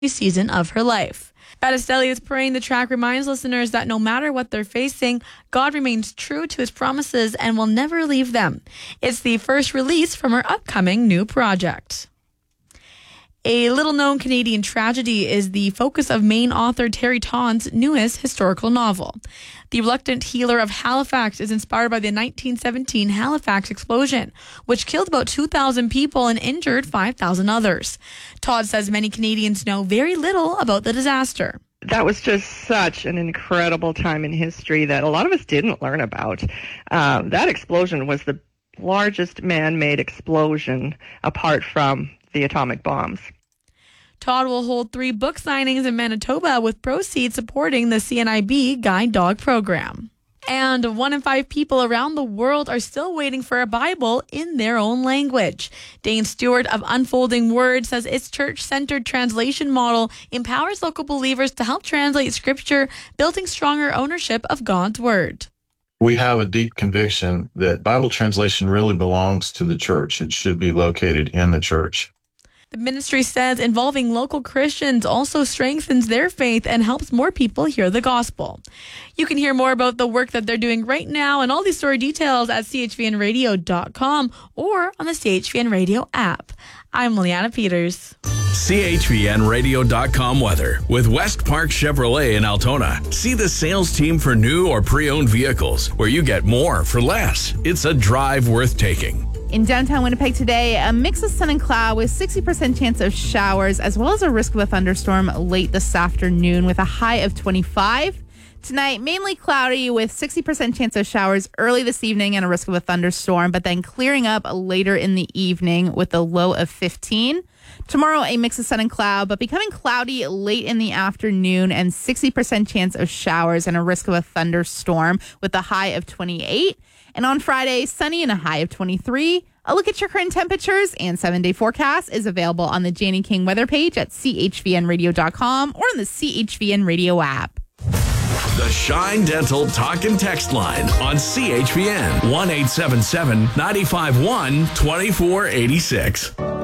season of her life. Battistelli is praying the track reminds listeners that no matter what they're facing, God remains true to his promises and will never leave them. It's the first release from her upcoming new project. A little-known Canadian tragedy is the focus of Maine author Terry Todd's newest historical novel. The Reluctant Healer of Halifax is inspired by the 1917 Halifax explosion, which killed about 2,000 people and injured 5,000 others. Todd says many Canadians know very little about the disaster. That was just such an incredible time in history that a lot of us didn't learn about. That explosion was the largest man-made explosion apart from the atomic bombs. Todd will hold 3 book signings in Manitoba with proceeds supporting the CNIB Guide Dog program. And 1 in 5 people around the world are still waiting for a Bible in their own language. Dane Stewart of Unfolding Word says its church-centered translation model empowers local believers to help translate Scripture, building stronger ownership of God's Word. We have a deep conviction that Bible translation really belongs to the church. It should be located in the church. The ministry says involving local Christians also strengthens their faith and helps more people hear the gospel. You can hear more about the work that they're doing right now and all these story details at chvnradio.com or on the CHVN Radio app. I'm Liana Peters. CHVNradio.com weather with West Park Chevrolet in Altona. See the sales team for new or pre-owned vehicles where you get more for less. It's a drive worth taking. In downtown Winnipeg today, a mix of sun and cloud with 60% chance of showers, as well as a risk of a thunderstorm late this afternoon with a high of 25. Tonight, mainly cloudy with 60% chance of showers early this evening and a risk of a thunderstorm, but then clearing up later in the evening with a low of 15. Tomorrow, a mix of sun and cloud, but becoming cloudy late in the afternoon and 60% chance of showers and a risk of a thunderstorm with a high of 28. And on Friday, sunny and a high of 23. A look at your current temperatures and 7-day forecast is available on the Janie King weather page at chvnradio.com or on the CHVN Radio app. The Shine Dental Talk and Text line on CHVN 1-877-951-2486.